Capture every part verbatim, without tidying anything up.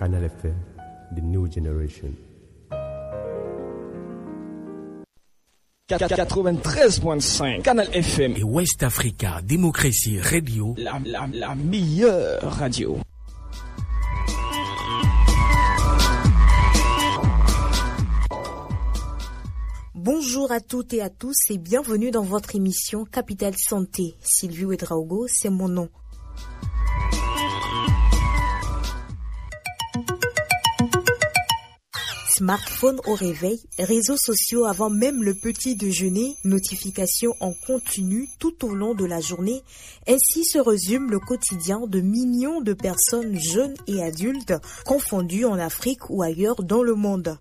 Canal F M, the new generation. quatre-vingt-treize virgule cinq Canal F M et West Africa Democracy Radio, la, la, la meilleure radio. Bonjour à toutes et à tous et bienvenue dans votre émission Capital Santé. Sylvie Ouedraogo, c'est mon nom. Smartphone au réveil, réseaux sociaux avant même le petit déjeuner, notifications en continu tout au long de la journée. Ainsi se résume le quotidien de millions de personnes jeunes et adultes, confondues en Afrique ou ailleurs dans le monde.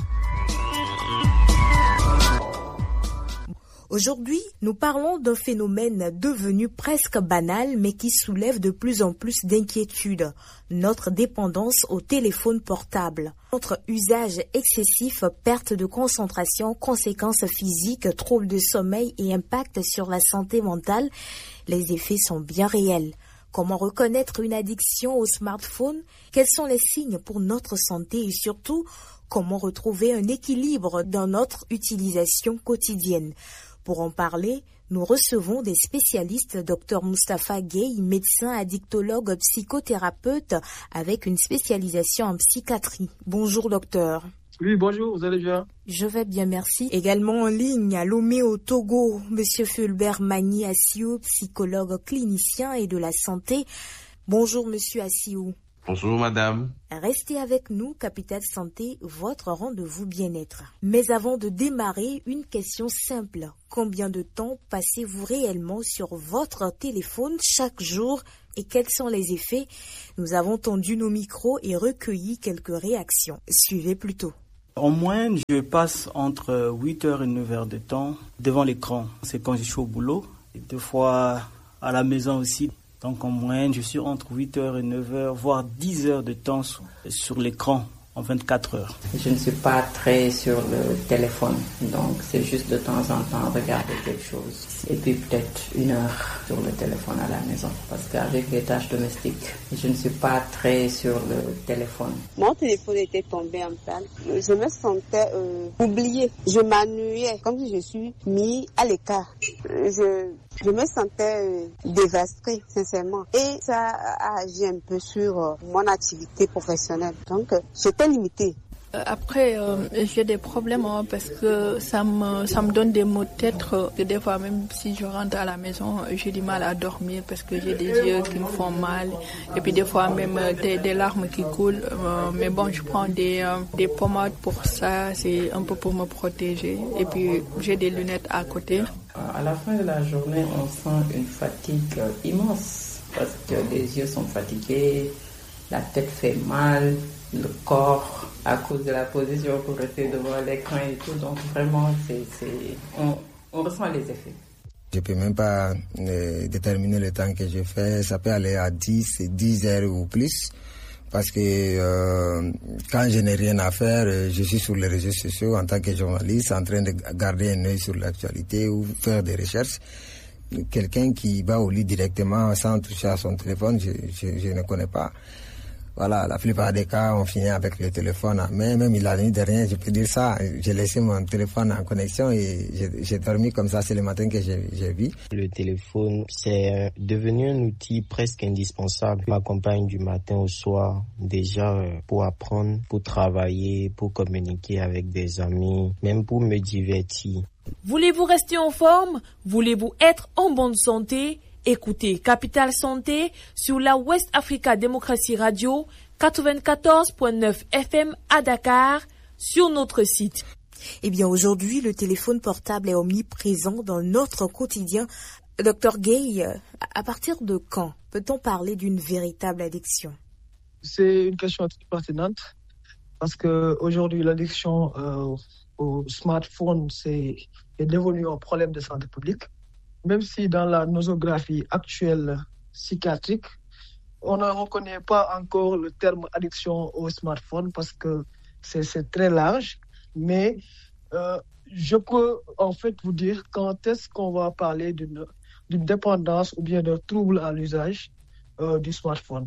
Aujourd'hui, nous parlons d'un phénomène devenu presque banal mais qui soulève de plus en plus d'inquiétudes. Notre dépendance au téléphone portable. Notre usage excessif, perte de concentration, conséquences physiques, troubles de sommeil et impact sur la santé mentale, les effets sont bien réels. Comment reconnaître une addiction au smartphone? Quels sont les signes pour notre santé et surtout, comment retrouver un équilibre dans notre utilisation quotidienne? Pour en parler, nous recevons des spécialistes, Dr Moustapha Gueye, médecin addictologue psychothérapeute avec une spécialisation en psychiatrie. Bonjour docteur. Oui, bonjour, vous allez bien? Je vais bien, merci. Également en ligne à Lomé au Togo, Monsieur Fulbert Magny Assio, psychologue clinicien et de la santé. Bonjour Monsieur Assio. Bonjour madame. Restez avec nous, Capital Santé, votre rendez-vous bien-être. Mais avant de démarrer, une question simple. Combien de temps passez-vous réellement sur votre téléphone chaque jour et quels sont les effets? Nous avons tendu nos micros et recueilli quelques réactions. Suivez plutôt. En moyenne, je passe entre huit heures et neuf heures de temps devant l'écran. C'est quand je suis au boulot. Et deux fois à la maison aussi. Donc en moyenne, je suis entre huit heures et neuf heures, voire dix heures de temps sur, sur l'écran en vingt-quatre heures. Je ne suis pas très sur le téléphone, donc c'est juste de temps en temps regarder quelque chose. Et puis peut-être une heure sur le téléphone à la maison, parce qu'avec les tâches domestiques, je ne suis pas très sur le téléphone. Mon téléphone était tombé en panne. Je me sentais euh, oubliée. Je m'ennuyais, comme si je suis mis à l'écart. Je... Je me sentais euh, dévastée, sincèrement. Et ça a agi un peu sur euh, mon activité professionnelle. Donc, euh, j'étais limitée. Après, euh, j'ai des problèmes hein, parce que ça me, ça me donne des maux de tête. Euh, des fois, même si je rentre à la maison, j'ai du mal à dormir parce que j'ai des yeux qui me font mal. Et puis des fois, même euh, des, des larmes qui coulent. Euh, mais bon, je prends des, euh, des pommades pour ça. C'est un peu pour me protéger. Et puis, j'ai des lunettes à côté. À la fin de la journée, on sent une fatigue euh, immense parce que les yeux sont fatigués, la tête fait mal, le corps à cause de la position pour rester devant l'écran et tout. Donc vraiment, c'est, c'est, on, on ressent les effets. Je ne peux même pas euh, déterminer le temps que je fais. Ça peut aller à dix, dix heures ou plus. Parce que euh, quand je n'ai rien à faire, je suis sur les réseaux sociaux en tant que journaliste, en train de garder un œil sur l'actualité ou faire des recherches. Quelqu'un qui va au lit directement sans toucher à son téléphone, je, je, je ne connais pas. Voilà, la plupart des cas, on finit avec le téléphone en main. Même la nuit dernière, je peux dire ça. J'ai laissé mon téléphone en connexion et j'ai, j'ai dormi comme ça. C'est le matin que j'ai, j'ai vu. Le téléphone, c'est devenu un outil presque indispensable. Il m'accompagne du matin au soir, déjà pour apprendre, pour travailler, pour communiquer avec des amis, même pour me divertir. Voulez-vous rester en forme? Voulez-vous être en bonne santé? Écoutez Capital Santé sur la West Africa Democracy Radio quatre-vingt-quatorze virgule neuf F M à Dakar sur notre site. Eh bien aujourd'hui, le téléphone portable est omniprésent dans notre quotidien. Docteur Gueye, à partir de quand peut-on parler d'une véritable addiction? C'est une question très pertinente parce qu'aujourd'hui, l'addiction euh, au smartphone c'est, est devenue un problème de santé publique. Même si dans la nosographie actuelle psychiatrique, on ne reconnaît pas encore le terme addiction au smartphone parce que c'est, c'est très large. Mais euh, je peux en fait vous dire quand est-ce qu'on va parler d'une, d'une dépendance ou bien d'un trouble à l'usage euh, du smartphone.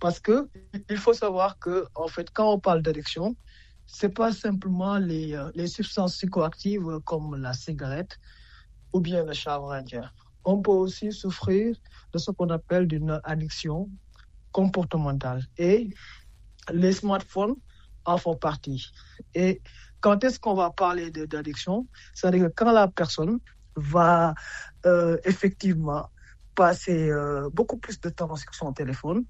Parce que il faut savoir que, en fait, quand on parle d'addiction, c'est pas simplement les, euh, les substances psychoactives comme la cigarette ou bien le chanvre indien. On peut aussi souffrir de ce qu'on appelle une addiction comportementale. Et les smartphones en font partie. Et quand est-ce qu'on va parler de, d'addiction? C'est-à-dire que quand la personne va euh, effectivement passer euh, beaucoup plus de temps sur son téléphone,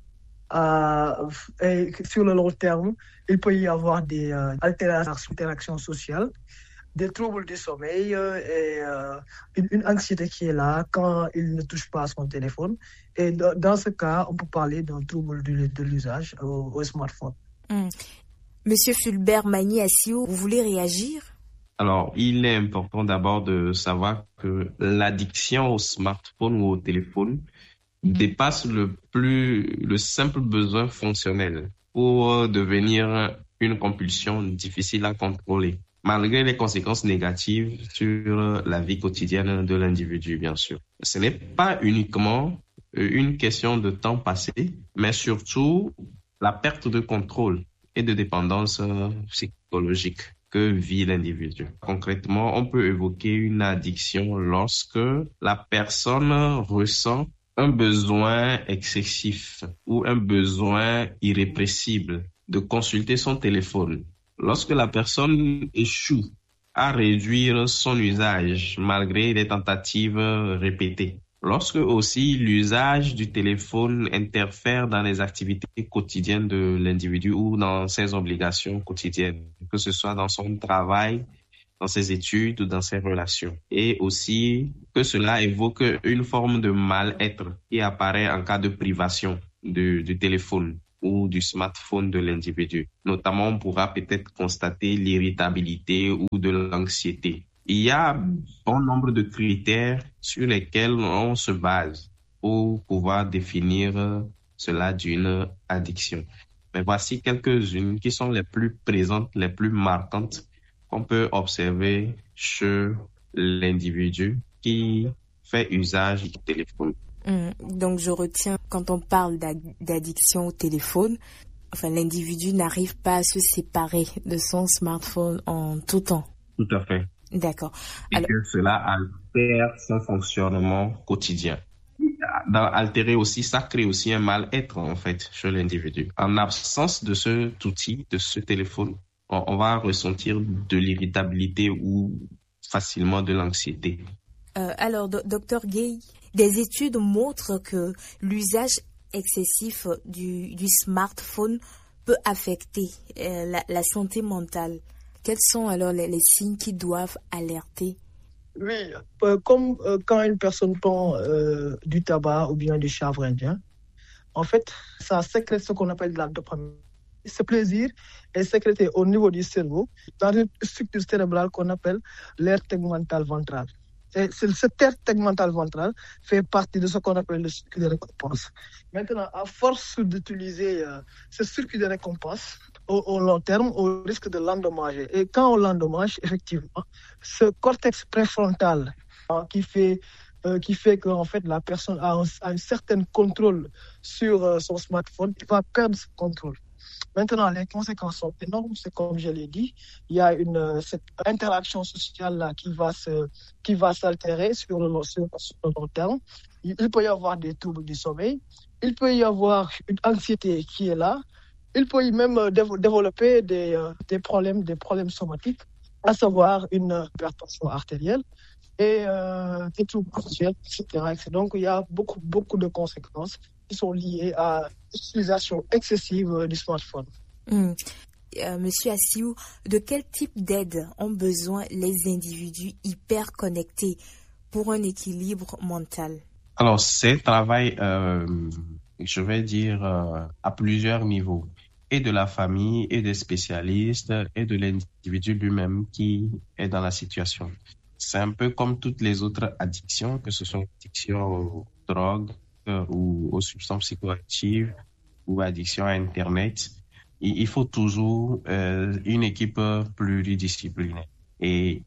euh, et sur le long terme, il peut y avoir des euh, altérations sociales, des troubles du sommeil euh, et euh, une, une anxiété qui est là quand il ne touche pas à son téléphone. Et dans, dans ce cas, on peut parler d'un trouble de, de l'usage au, au smartphone. Mmh. Monsieur Fulbert Magny Assio, vous voulez réagir? Alors, il est important d'abord de savoir que l'addiction au smartphone ou au téléphone dépasse le plus, le simple besoin fonctionnel pour devenir une compulsion difficile à contrôler, malgré les conséquences négatives sur la vie quotidienne de l'individu, bien sûr. Ce n'est pas uniquement une question de temps passé, mais surtout la perte de contrôle et de dépendance psychologique que vit l'individu. Concrètement, on peut évoquer une addiction lorsque la personne ressent un besoin excessif ou un besoin irrépressible de consulter son téléphone. Lorsque la personne échoue à réduire son usage malgré des tentatives répétées. Lorsque aussi l'usage du téléphone interfère dans les activités quotidiennes de l'individu ou dans ses obligations quotidiennes, que ce soit dans son travail, dans ses études ou dans ses relations. Et aussi que cela évoque une forme de mal-être qui apparaît en cas de privation de, du téléphone ou du smartphone de l'individu. Notamment, on pourra peut-être constater l'irritabilité ou de l'anxiété. Il y a un bon nombre de critères sur lesquels on se base pour pouvoir définir cela d'une addiction. Mais voici quelques-unes qui sont les plus présentes, les plus marquantes qu'on peut observer chez l'individu qui fait usage du téléphone. Mmh. Donc je retiens, quand on parle d'addiction au téléphone, enfin l'individu n'arrive pas à se séparer de son smartphone en tout temps. Tout à fait. D'accord. Et Alors... que cela altère son fonctionnement quotidien. Dans altérer aussi, ça crée aussi un mal-être en fait chez l'individu. En absence de cet outil, de ce téléphone, on, on va ressentir de l'irritabilité ou facilement de l'anxiété. Euh, alors, do- docteur Gay, des études montrent que l'usage excessif du, du smartphone peut affecter euh, la, la santé mentale. Quels sont alors les, les signes qui doivent alerter? Oui, euh, comme euh, quand une personne prend euh, du tabac ou bien du chanvre indien, en fait, ça sécrète ce qu'on appelle de la dopamine. Ce plaisir est sécrété au niveau du cerveau, dans une structure cérébrale qu'on appelle l'aire tegmentale ventrale. Et cette aire tegmentale ventrale fait partie de ce qu'on appelle le circuit de récompense. Maintenant, à force d'utiliser euh, ce circuit de récompense, Au, au long terme, au risque de l'endommager. Et quand on l'endommage, effectivement, ce cortex préfrontal hein, qui fait euh, qui fait que en fait la personne a un, a un certain contrôle sur euh, son smartphone, il va perdre ce contrôle. Maintenant, les conséquences sont énormes. C'est comme je l'ai dit, il y a une cette interaction sociale là qui va se qui va s'altérer sur le sur, sur le long terme. Il, il peut y avoir des troubles du sommeil. Il peut y avoir une anxiété qui est là. Il peut même développer des, des problèmes, des problèmes somatiques, à savoir une hypertension artérielle et euh, des troubles sexuels, et cetera, et cetera. Donc, il y a beaucoup, beaucoup de conséquences qui sont liées à l'utilisation excessive du smartphone. Mmh. Euh, Monsieur Assio, de quel type d'aide ont besoin les individus hyper connectés pour un équilibre mental? Alors, c'est un travail, euh, je vais dire, euh, à plusieurs niveaux. Et de la famille, et des spécialistes, et de l'individu lui-même qui est dans la situation. C'est un peu comme toutes les autres addictions, que ce soit addiction aux drogues euh, ou aux substances psychoactives ou addiction à Internet. Il, il faut toujours euh, une équipe pluridisciplinaire. Et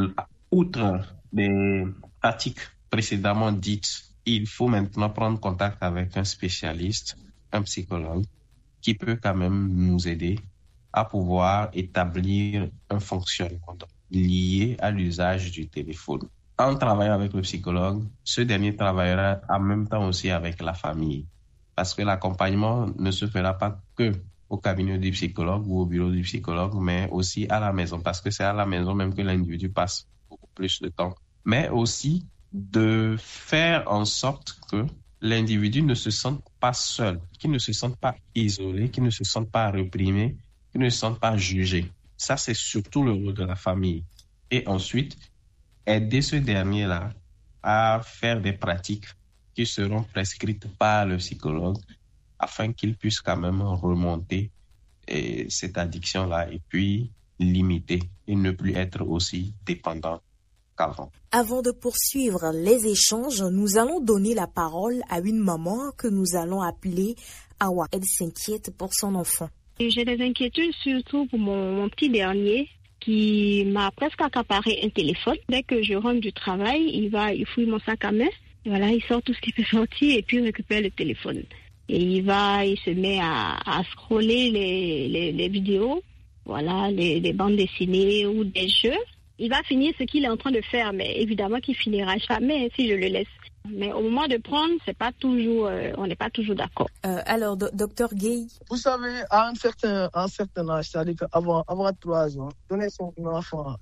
outre les pratiques précédemment dites, il faut maintenant prendre contact avec un spécialiste un psychologue qui peut quand même nous aider à pouvoir établir un fonctionnement lié à l'usage du téléphone. En travaillant avec le psychologue, ce dernier travaillera en même temps aussi avec la famille. Parce que l'accompagnement ne se fera pas que au cabinet du psychologue ou au bureau du psychologue, mais aussi à la maison, parce que c'est à la maison même que l'individu passe beaucoup plus de temps. Mais aussi de faire en sorte que l'individu ne se sente pas seul, qu'il ne se sente pas isolé, qu'il ne se sente pas réprimé, qu'il ne se sente pas jugé. Ça, c'est surtout le rôle de la famille. Et ensuite, aider ce dernier-là à faire des pratiques qui seront prescrites par le psychologue afin qu'il puisse quand même remonter et, cette addiction-là et puis limiter et ne plus être aussi dépendant qu'avant. Avant de poursuivre les échanges, nous allons donner la parole à une maman que nous allons appeler Awa. Elle s'inquiète pour son enfant. J'ai des inquiétudes surtout pour mon, mon petit dernier qui m'a presque accaparé un téléphone. Dès que je rentre du travail, il va, il fouille mon sac à main. Voilà, il sort tout ce qu'il peut sortir et puis il récupère le téléphone. Et il va, il se met à, à scroller les, les, les vidéos, voilà, les, les bandes dessinées ou des jeux. Il va finir ce qu'il est en train de faire, mais évidemment qu'il finira jamais si je le laisse. Mais au moment de prendre, c'est pas toujours, euh, on n'est pas toujours d'accord. Euh, alors, do- docteur Gay. Vous savez, à un certain, à un certain âge, c'est-à-dire qu'avant avant trois ans, donner son enfant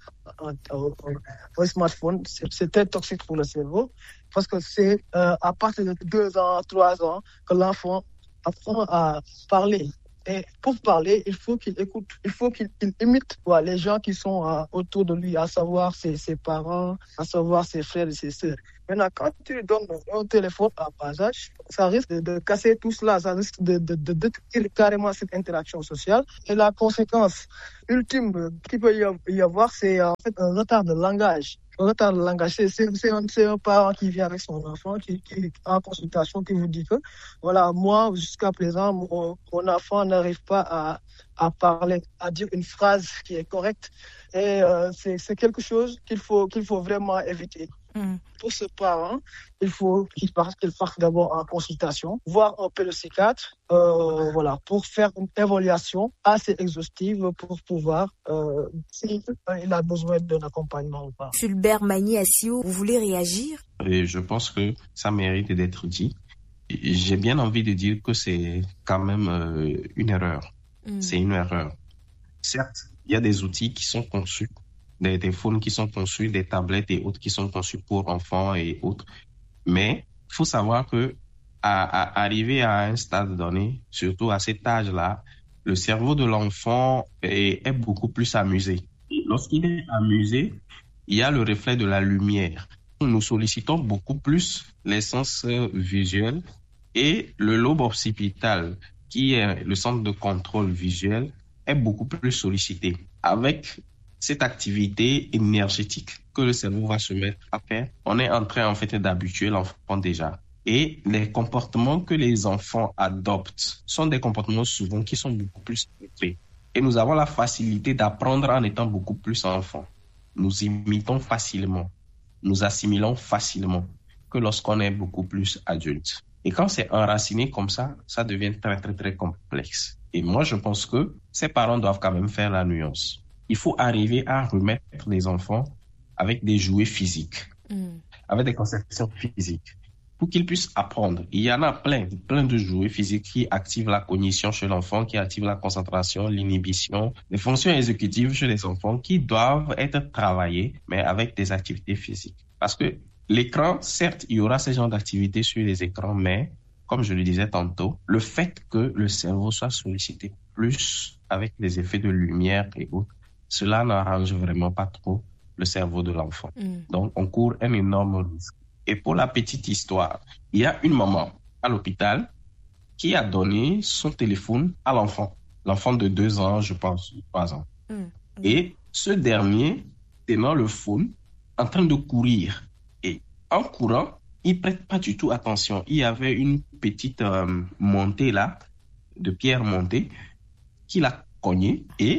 au smartphone, c'est, c'est très toxique pour le cerveau, parce que c'est euh, à partir de deux ans, trois ans, que l'enfant apprend à parler. Et pour parler, il faut qu'il écoute, il faut qu'il, qu'il imite ouais, les gens qui sont euh, autour de lui, à savoir ses, ses parents, à savoir ses frères et ses sœurs. Maintenant, quand tu lui donnes un téléphone à bas âge, ça risque de, de casser tout cela, ça risque de, de, de détruire carrément cette interaction sociale. Et la conséquence ultime qu'il peut y avoir, c'est en fait un retard de langage. Un retard de langage, c'est, c'est, c'est, un, c'est un parent qui vient avec son enfant, qui, qui est en consultation, qui vous dit que, voilà, moi, jusqu'à présent, mon, mon enfant n'arrive pas à, à parler, à dire une phrase qui est correcte. Et euh, c'est, c'est quelque chose qu'il faut, qu'il faut vraiment éviter. Mmh. Pour ce parent, il faut qu'il parte, qu'il parte d'abord en consultation, voir un peu le psychiatre, euh, voilà, pour faire une évaluation assez exhaustive pour pouvoir, euh, s'il euh, a besoin d'un accompagnement ou pas. Fulbert Magny-Assio, vous voulez réagir? Et je pense que ça mérite d'être dit. J'ai bien envie de dire que c'est quand même euh, une erreur. Mmh. C'est une erreur. Certes, il y a des outils qui sont conçus, des téléphones qui sont conçus, des tablettes et autres qui sont conçus pour enfants et autres. Mais il faut savoir que à, à arriver à un stade donné, surtout à cet âge-là, le cerveau de l'enfant est, est beaucoup plus amusé. Lorsqu'il est amusé, il y a le reflet de la lumière. Nous sollicitons beaucoup plus les sens visuels et le lobe occipital, qui est le centre de contrôle visuel, est beaucoup plus sollicité. Avec cette activité énergétique que le cerveau va se mettre à faire, on est en train en fait d'habituer l'enfant déjà. Et les comportements que les enfants adoptent sont des comportements souvent qui sont beaucoup plus élevés. Et nous avons la facilité d'apprendre en étant beaucoup plus enfant. Nous imitons facilement, nous assimilons facilement que lorsqu'on est beaucoup plus adulte. Et quand c'est enraciné comme ça, ça devient très très très complexe. Et moi je pense que ces parents doivent quand même faire la nuance. Il faut arriver à remettre les enfants avec des jouets physiques, mmh. avec des conceptions physiques, pour qu'ils puissent apprendre. Il y en a plein, plein de jouets physiques qui activent la cognition chez l'enfant, qui activent la concentration, l'inhibition, les fonctions exécutives chez les enfants qui doivent être travaillées, mais avec des activités physiques. Parce que l'écran, certes, il y aura ce genre d'activités sur les écrans, mais comme je le disais tantôt, le fait que le cerveau soit sollicité plus avec les effets de lumière et autres, cela n'arrange vraiment pas trop le cerveau de l'enfant. Mm. Donc, on court un énorme risque. Et pour la petite histoire, il y a une maman à l'hôpital qui a donné son téléphone à l'enfant. L'enfant de deux ans, je pense, trois ans. Mm. Mm. Et ce dernier, tenant le phone, en train de courir. Et en courant, il ne prête pas du tout attention. Il y avait une petite euh, montée là, de pierre montée, qu'il a cogné et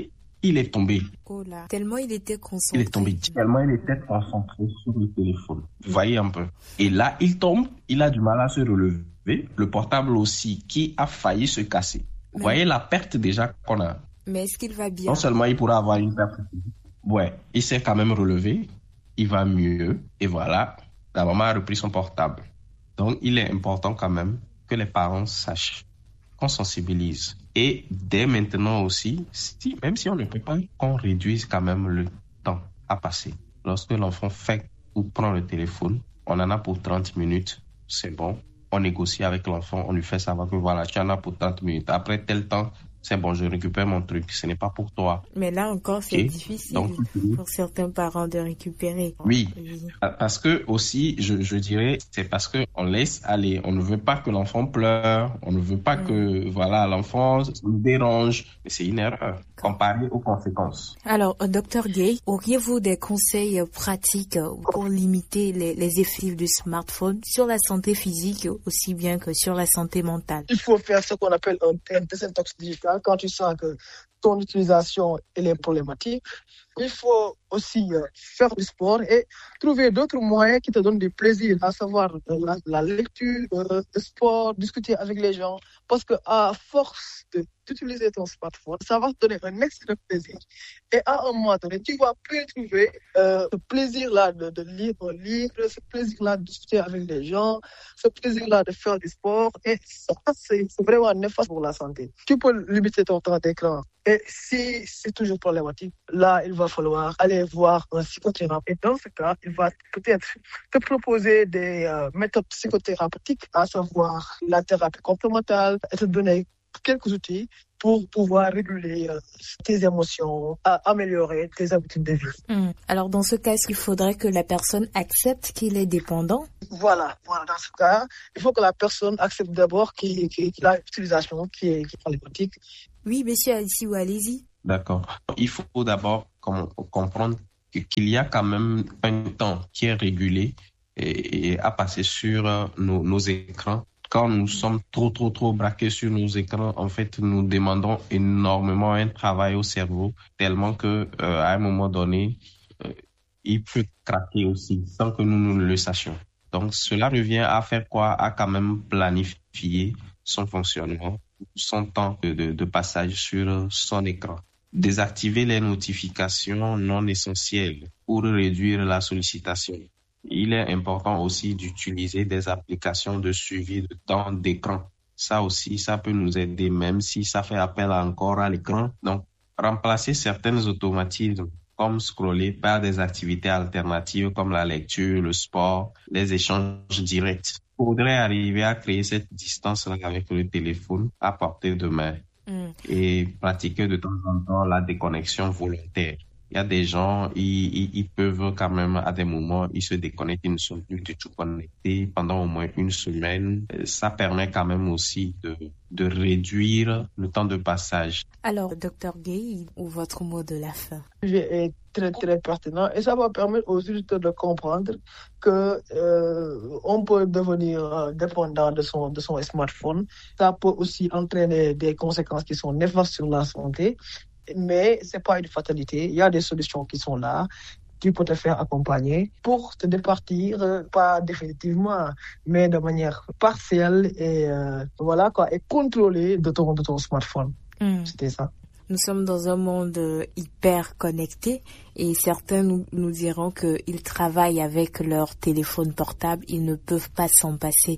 il est tombé. Oh là, tellement il était concentré. Il est tombé, tellement il était concentré sur le téléphone. Vous voyez un peu. Et là, il tombe, il a du mal à se relever. Le portable aussi, qui a failli se casser. Vous Mais... voyez la perte déjà qu'on a. Mais est-ce qu'il va bien? Non seulement il pourra avoir une perte. Ouais, il s'est quand même relevé. Il va mieux. Et voilà, la maman a repris son portable. Donc, il est important quand même que les parents sachent, qu'on sensibilise. Et dès maintenant aussi, si, même si on ne peut pas, qu'on réduise quand même le temps à passer. Lorsque l'enfant fait ou prend le téléphone, on en a pour trente minutes, c'est bon. On négocie avec l'enfant, on lui fait savoir que voilà, tu en as pour trente minutes. Après tel temps, c'est bon, je récupère mon truc, ce n'est pas pour toi. Mais là encore, c'est okay. difficile Donc, pour certains parents de récupérer. Oui, parce que aussi, je, je dirais, c'est parce qu'on laisse aller. On ne veut pas que l'enfant pleure, on ne veut pas mmh. que voilà, l'enfant nous dérange. Mais c'est une erreur comparée aux conséquences. Alors, docteur Gay, auriez-vous des conseils pratiques pour limiter les, les effets du smartphone sur la santé physique aussi bien que sur la santé mentale? Il faut faire ce qu'on appelle un, un désintox digital quand tu sens que ton utilisation elle est problématique. Il faut aussi euh, faire du sport et trouver d'autres moyens qui te donnent du plaisir, à savoir euh, la, la lecture, euh, le sport, discuter avec les gens. Parce qu'à force de, d'utiliser ton smartphone, ça va te donner un extrême plaisir. Et à un moment donné, tu vas plus trouver euh, ce plaisir-là de, de lire un livre, ce plaisir-là de discuter avec les gens, ce plaisir-là de faire du sport. Et ça, c'est, c'est vraiment néfaste pour la santé. Tu peux limiter ton temps d'écran. Et si c'est toujours problématique, là, il va falloir aller voir un psychothérapeute. Et dans ce cas, il va peut-être te proposer des euh, méthodes psychothérapeutiques, à savoir la thérapie comportementale, et te donner quelques outils pour pouvoir réguler euh, tes émotions, à améliorer tes habitudes de vie. Mmh. Alors, dans ce cas, est-ce qu'il faudrait que la personne accepte qu'il est dépendant? Voilà, voilà. Dans ce cas, il faut que la personne accepte d'abord qu'il, qu'il, qu'il a une utilisation qui est, qui est problématique. Oui, monsieur Aliou, allez-y. D'accord. Il faut d'abord comprendre qu'il y a quand même un temps qui est régulé et, et à passer sur nos, nos écrans. Quand nous sommes trop, trop, trop braqués sur nos écrans, en fait, nous demandons énormément un travail au cerveau, tellement que euh, à un moment donné, euh, il peut craquer aussi, sans que nous, nous le sachions. Donc, cela revient à faire quoi? À quand même planifier son fonctionnement, son temps de, de, de passage sur son écran. Désactiver les notifications non essentielles pour réduire la sollicitation. Il est important aussi d'utiliser des applications de suivi de temps d'écran. Ça aussi, ça peut nous aider, même si ça fait appel encore à l'écran. Donc, remplacer certains automatismes comme scroller par des activités alternatives comme la lecture, le sport, les échanges directs. Il faudrait arriver à créer cette distance-là avec le téléphone à portée de main mmh. et pratiquer de temps en temps la déconnexion volontaire. Il y a des gens, ils, ils, ils peuvent quand même, à des moments, ils se déconnectent, ils ne sont plus du tout connectés pendant au moins une semaine. Ça permet quand même aussi de, de réduire le temps de passage. Alors, docteur Gay, ou votre mot de la fin? Est très, très pertinent et ça va permettre aux auditeurs de comprendre que euh, on peut devenir dépendant de son, de son smartphone. Ça peut aussi entraîner des conséquences qui sont néfastes sur la santé. Mais ce n'est pas une fatalité. Il y a des solutions qui sont là, qui peuvent te faire accompagner pour te départir, pas définitivement, mais de manière partielle et, euh, voilà, quoi, et contrôler de ton, de ton smartphone. Mmh. C'était ça. Nous sommes dans un monde hyper connecté et certains nous, nous diront qu'ils travaillent avec leur téléphone portable, ils ne peuvent pas s'en passer.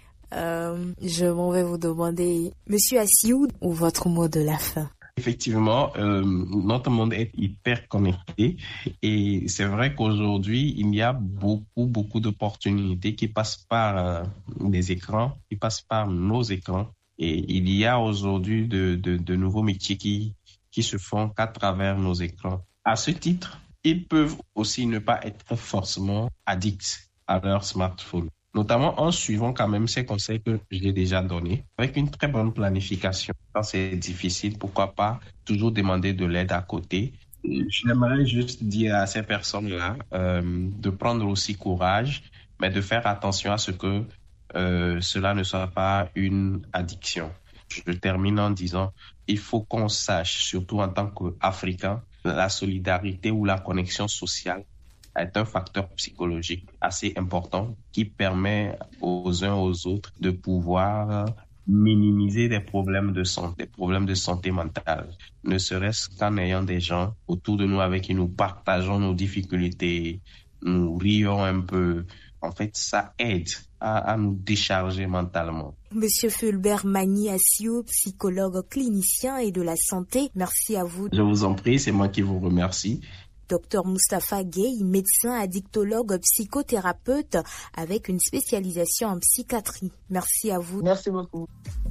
Euh, je m'en vais vous demander, monsieur Asiou, ou votre mot de la fin? Effectivement, euh, notre monde est hyper connecté et c'est vrai qu'aujourd'hui, il y a beaucoup, beaucoup d'opportunités qui passent par euh, des écrans, qui passent par nos écrans. Et il y a aujourd'hui de, de, de nouveaux métiers qui, qui se font qu'à travers nos écrans. À ce titre, ils peuvent aussi ne pas être forcément addicts à leur smartphone, notamment en suivant quand même ces conseils que j'ai déjà donnés, avec une très bonne planification. Quand c'est difficile, pourquoi pas toujours demander de l'aide à côté. J'aimerais juste dire à ces personnes-là euh, de prendre aussi courage, mais de faire attention à ce que euh, cela ne soit pas une addiction. Je termine en disant, il faut qu'on sache, surtout en tant qu'Africains, la solidarité ou la connexion sociale est un facteur psychologique assez important qui permet aux uns aux autres de pouvoir minimiser des problèmes de santé, des problèmes de santé mentale, ne serait-ce qu'en ayant des gens autour de nous avec qui nous partageons nos difficultés, nous rions un peu. En fait, ça aide à, à nous décharger mentalement. Monsieur Fulbert Magny-Assio, psychologue clinicien et de la santé, merci à vous. Je vous en prie, c'est moi qui vous remercie. Docteur Moustapha Gueye, médecin addictologue psychothérapeute avec une spécialisation en psychiatrie. Merci à vous. Merci beaucoup.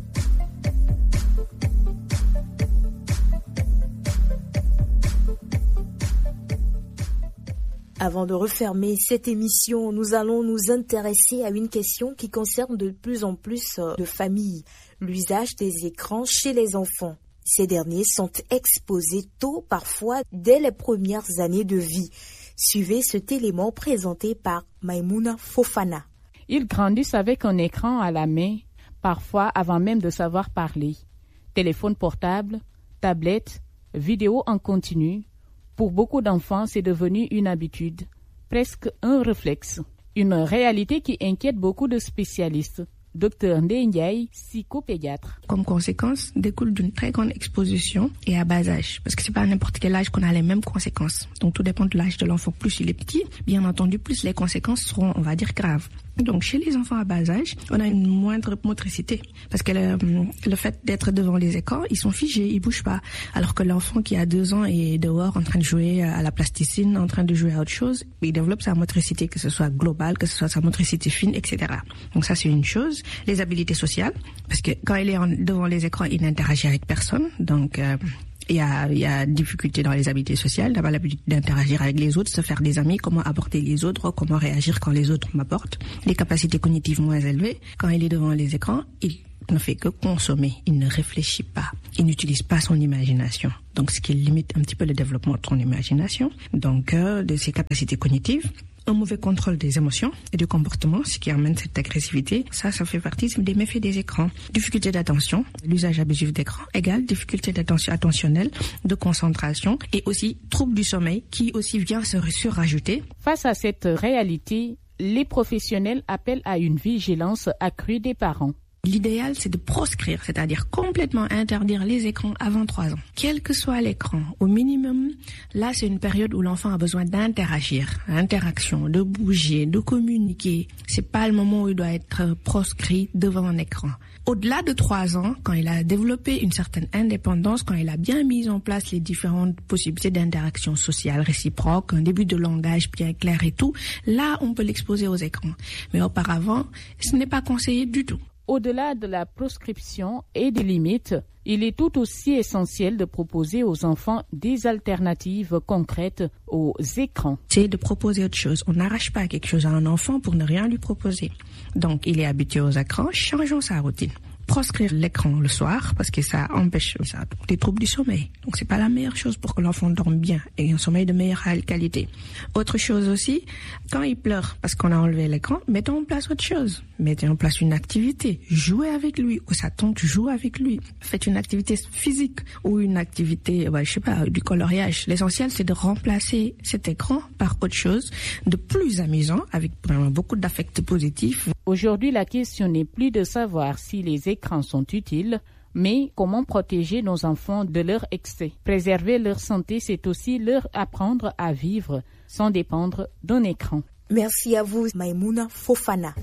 Avant de refermer cette émission, nous allons nous intéresser à une question qui concerne de plus en plus de familles, l'usage des écrans chez les enfants. Ces derniers sont exposés tôt, parfois dès les premières années de vie. Suivez cet élément présenté par Maïmouna Fofana. Ils grandissent avec un écran à la main, parfois avant même de savoir parler. Téléphone portable, tablette, vidéo en continu. Pour beaucoup d'enfants, c'est devenu une habitude, presque un réflexe. Une réalité qui inquiète beaucoup de spécialistes. Docteur Ndiaye, psychopédiatre. Comme conséquence, découle d'une très grande exposition et à bas âge. Parce que c'est pas à n'importe quel âge qu'on a les mêmes conséquences. Donc tout dépend de l'âge de l'enfant. Plus il est petit, bien entendu, plus les conséquences seront, on va dire, graves. Donc chez les enfants à bas âge, on a une moindre motricité. Parce que le, le fait d'être devant les écrans, ils sont figés, ils bougent pas. Alors que l'enfant qui a deux ans est dehors en train de jouer à la plasticine, en train de jouer à autre chose, il développe sa motricité, que ce soit globale, que ce soit sa motricité fine, et cetera. Donc ça c'est une chose. Les habiletés sociales, parce que quand il est en, devant les écrans, il n'interagit avec personne. Donc euh, il y a, il y a difficulté dans les habiletés sociales, d'avoir l'habitude d'interagir avec les autres, se faire des amis, comment aborder les autres, comment réagir quand les autres m'abordent. Les capacités cognitives moins élevées, quand il est devant les écrans, il ne fait que consommer, il ne réfléchit pas, il n'utilise pas son imagination. Donc ce qui limite un petit peu le développement de son imagination, donc euh, de ses capacités cognitives. Un mauvais contrôle des émotions et du comportement, ce qui amène cette agressivité, ça, ça fait partie des méfaits des écrans. Difficulté d'attention, l'usage abusif d'écran égale difficulté d'attention attentionnelle, de concentration et aussi trouble du sommeil qui aussi vient se surajouter. Face à cette réalité, les professionnels appellent à une vigilance accrue des parents. L'idéal, c'est de proscrire, c'est-à-dire complètement interdire les écrans avant trois ans. Quel que soit l'écran, au minimum, là, c'est une période où l'enfant a besoin d'interagir, interaction, de bouger, de communiquer. C'est pas le moment où il doit être proscrit devant un écran. Au-delà de trois ans, quand il a développé une certaine indépendance, quand il a bien mis en place les différentes possibilités d'interaction sociale réciproque, un début de langage bien clair et tout, là, on peut l'exposer aux écrans. Mais auparavant, ce n'est pas conseillé du tout. Au-delà de la proscription et des limites, il est tout aussi essentiel de proposer aux enfants des alternatives concrètes aux écrans. C'est de proposer autre chose. On n'arrache pas quelque chose à un enfant pour ne rien lui proposer. Donc, il est habitué aux écrans, changeons sa routine. Proscrire l'écran le soir, parce que ça empêche ça, des troubles du sommeil. Donc c'est pas la meilleure chose pour que l'enfant dorme bien et un sommeil de meilleure qualité. Autre chose aussi, quand il pleure parce qu'on a enlevé l'écran, mettons en place autre chose. Mettez en place une activité. Jouez avec lui, ou sa tante joue avec lui. Faites une activité physique ou une activité, bah, je sais pas, du coloriage. L'essentiel, c'est de remplacer cet écran par autre chose de plus amusant, avec vraiment beaucoup d'affects positifs. Aujourd'hui, la question n'est plus de savoir si les écrans sont utiles, mais comment protéger nos enfants de leur excès. Préserver leur santé, c'est aussi leur apprendre à vivre sans dépendre d'un écran. Merci à vous, Maïmouna Fofana.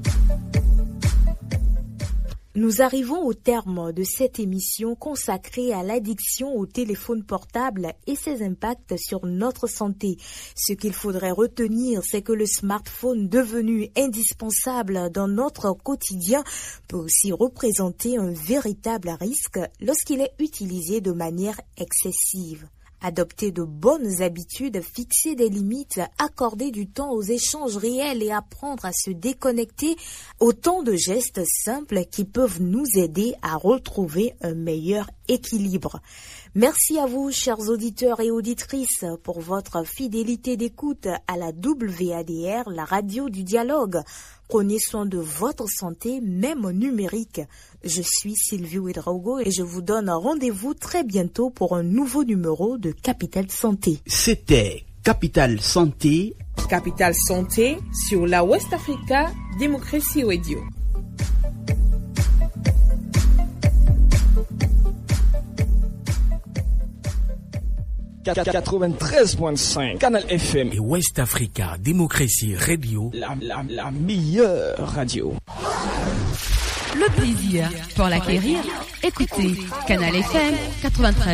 Nous arrivons au terme de cette émission consacrée à l'addiction au téléphone portable et ses impacts sur notre santé. Ce qu'il faudrait retenir, c'est que le smartphone devenu indispensable dans notre quotidien peut aussi représenter un véritable risque lorsqu'il est utilisé de manière excessive. Adopter de bonnes habitudes, fixer des limites, accorder du temps aux échanges réels et apprendre à se déconnecter, autant de gestes simples qui peuvent nous aider à retrouver un meilleur équilibre. Merci à vous, chers auditeurs et auditrices, pour votre fidélité d'écoute à la W A D R, la radio du dialogue. Prenez soin de votre santé, même numérique. Je suis Sylvie Ouedraogo et je vous donne rendez-vous très bientôt pour un nouveau numéro de Capital Santé. C'était Capital Santé. Capital Santé sur la West Africa Democracy Radio. quatre-vingt-treize point cinq Canal F M et West Africa Democracy Radio. La, la, la meilleure radio. Le plaisir pour l'acquérir. Écoutez Canal F M quatre-vingt-treize.